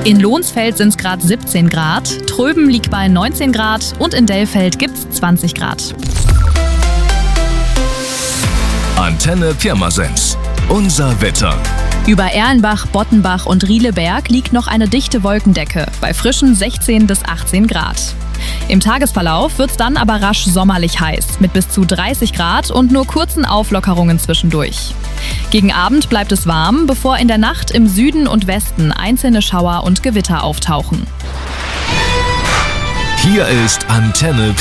In Lohnsfeld sind es gerade 17 Grad, Tröben liegt bei 19 Grad und in Dellfeld gibt es 20 Grad. Antenne Pirmasens. Unser Wetter. Über Erlenbach, Bottenbach und Rieleberg liegt noch eine dichte Wolkendecke bei frischen 16 bis 18 Grad. Im Tagesverlauf wird es dann aber rasch sommerlich heiß mit bis zu 30 Grad und nur kurzen Auflockerungen zwischendurch. Gegen Abend bleibt es warm, bevor in der Nacht im Süden und Westen einzelne Schauer und Gewitter auftauchen. Hier ist Antenne